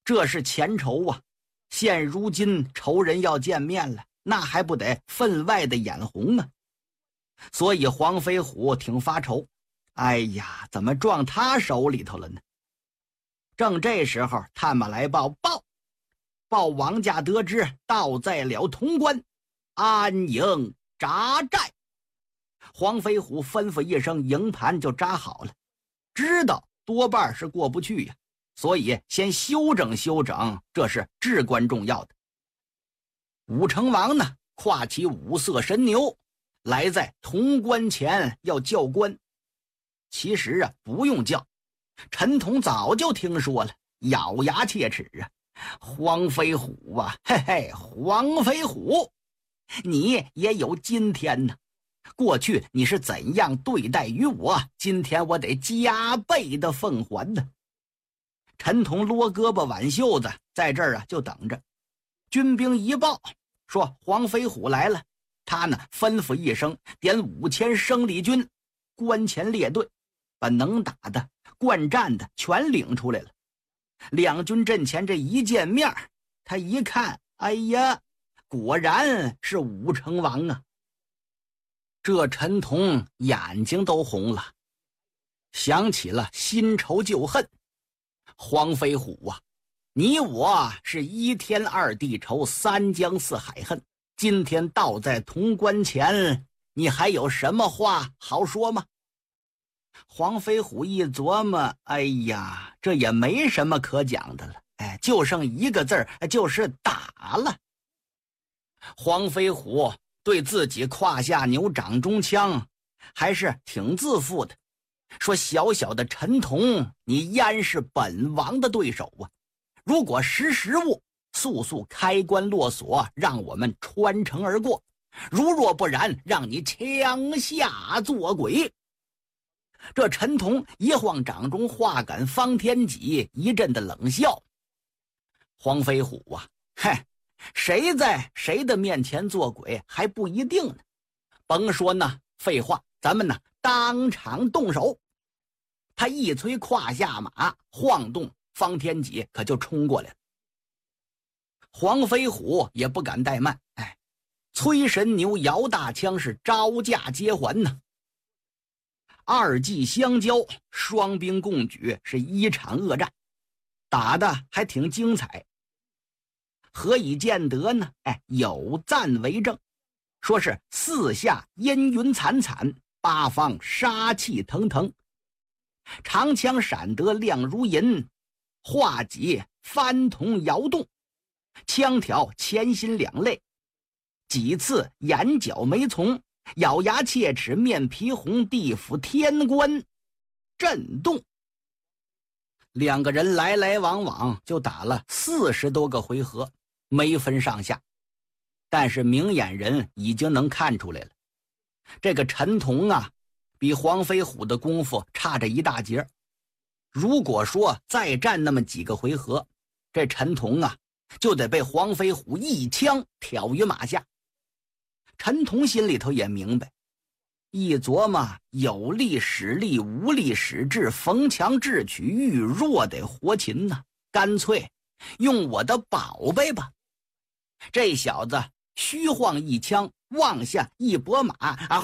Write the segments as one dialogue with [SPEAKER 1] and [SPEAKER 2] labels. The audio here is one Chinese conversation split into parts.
[SPEAKER 1] 这是前仇啊，现如今仇人要见面了，那还不得分外的眼红啊。所以黄飞虎挺发愁，哎呀，怎么撞他手里头了呢？正这时候，探马来报王家得知到在了潼关，安营扎寨。黄飞虎吩咐一声，营盘就扎好了，知道多半是过不去呀，所以先休整休整，这是至关重要的。武成王呢，跨起五色神牛，来在潼关前要叫官。其实啊，不用叫，陈同早就听说了，咬牙切齿啊，黄飞虎啊，嘿嘿，黄飞虎，你也有今天呢。过去你是怎样对待于我，今天我得加倍的奉还呢。陈同撸胳膊挽袖子，在这儿啊就等着。军兵一报说黄飞虎来了，他呢吩咐一声，点5000生力军，关前列队，把能打的惯战的全领出来了。两军阵前这一见面，他一看，哎呀，果然是武成王啊。这陈同眼睛都红了，想起了新仇旧恨。黄飞虎啊，你我是一天二地仇，三江四海恨，今天到在潼关前，你还有什么话好说吗？黄飞虎一琢磨，哎呀，这也没什么可讲的了，就剩一个字儿，就是打了。黄飞虎对自己胯下牛掌中枪还是挺自负的，说小小的陈同，你焉是本王的对手啊？如果识时务，速速开关落锁，让我们穿城而过，如若不然，让你枪下做鬼。这陈同一晃掌中画杆方天戟，一阵的冷笑。黄飞虎啊，谁在谁的面前做鬼还不一定呢，甭说呢废话，咱们呢当场动手。他一催胯下马，晃动方天戟，可就冲过来了。黄飞虎也不敢怠慢，催神牛摇大枪，是招架接还呢。二骑相交，双兵共举，是一场恶战，打的还挺精彩。何以见得呢？有赞为证，说是四下阴云惨惨，八方杀气腾腾，长枪闪得亮如银，画戟翻腾摇动，枪挑前心两肋，几次眼角眉丛，咬牙切齿面皮红，地府天官震动。两个人来来往往就打了40多个回合，没分上下。但是明眼人已经能看出来了，这个陈同啊，比黄飞虎的功夫差着一大截。如果说再战那么几个回合，这陈同啊就得被黄飞虎一枪挑于马下。陈同心里头也明白，一琢磨，有力使力，无力使智，逢强智取，遇弱得活擒呐，干脆用我的宝贝吧。这小子虚晃一枪，往下一拨马，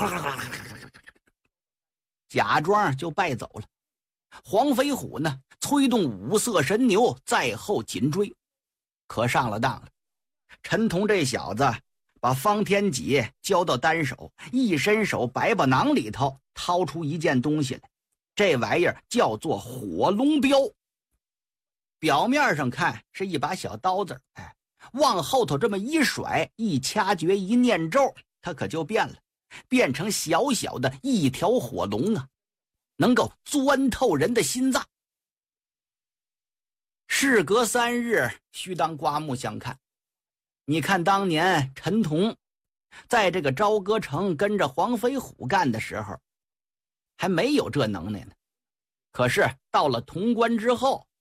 [SPEAKER 1] 假装就败走了。黄飞虎呢，催动五色神牛在后紧追，可上了当了。陈同这小子把方天戟交到单手，一伸手百宝囊里头掏出一件东西来，这玩意儿叫做火龙镖。表面上看是一把小刀子，往后头这么一甩，一掐诀一念咒，它可就变了，变成小小的一条火龙啊，能够钻透人的心脏。事隔3日，须当刮目相看。你看当年陈同在这个朝歌城跟着黄飞虎干的时候，还没有这能耐呢。可是到了潼关之后，